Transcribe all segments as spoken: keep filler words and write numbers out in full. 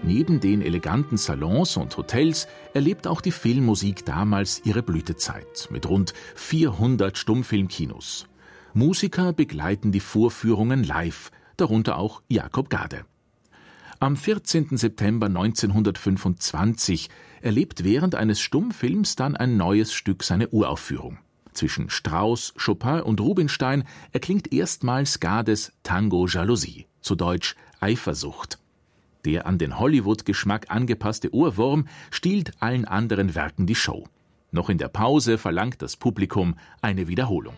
Neben den eleganten Salons und Hotels erlebt auch die Filmmusik damals ihre Blütezeit mit rund vierhundert Stummfilmkinos. Musiker begleiten die Vorführungen live, darunter auch Jakob Gade. Am vierzehnten September neunzehnhundertfünfundzwanzig erlebt während eines Stummfilms dann ein neues Stück seine Uraufführung. Zwischen Strauss, Chopin und Rubinstein erklingt erstmals Gades Tango Jalousie, zu Deutsch Eifersucht. Der an den Hollywood-Geschmack angepasste Ohrwurm stiehlt allen anderen Werken die Show. Noch in der Pause verlangt das Publikum eine Wiederholung.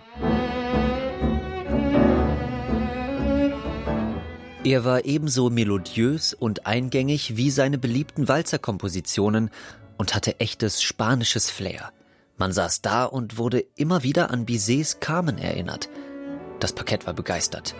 Er war ebenso melodiös und eingängig wie seine beliebten Walzerkompositionen und hatte echtes spanisches Flair. Man saß da und wurde immer wieder an Bizets Carmen erinnert. Das Parkett war begeistert.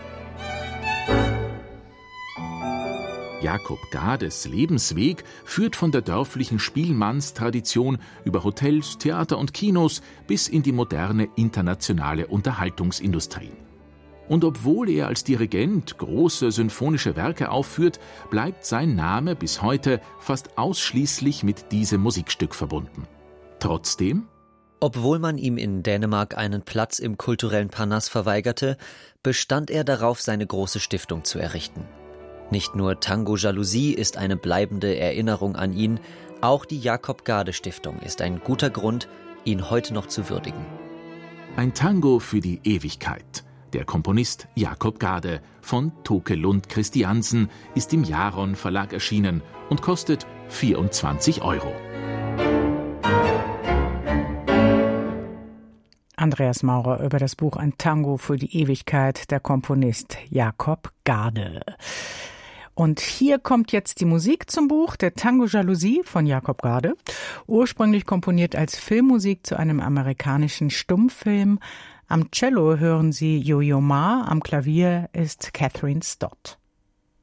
Jakob Gades Lebensweg führt von der dörflichen Spielmannstradition über Hotels, Theater und Kinos bis in die moderne internationale Unterhaltungsindustrie. Und obwohl er als Dirigent große symphonische Werke aufführt, bleibt sein Name bis heute fast ausschließlich mit diesem Musikstück verbunden. Trotzdem, obwohl man ihm in Dänemark einen Platz im kulturellen Parnass verweigerte, bestand er darauf, seine große Stiftung zu errichten. Nicht nur Tango Jalousie ist eine bleibende Erinnerung an ihn, auch die Jakob Gade Stiftung ist ein guter Grund, ihn heute noch zu würdigen. Ein Tango für die Ewigkeit. Der Komponist Jakob Gade von Toke Lund Christiansen ist im Jaron Verlag erschienen und kostet vierundzwanzig Euro. Andreas Maurer über das Buch Ein Tango für die Ewigkeit, der Komponist Jakob Gade. Und hier kommt jetzt die Musik zum Buch, der Tango Jalousie von Jakob Gade, ursprünglich komponiert als Filmmusik zu einem amerikanischen Stummfilm. Am Cello hören Sie Yo-Yo Ma, am Klavier ist Catherine Stott.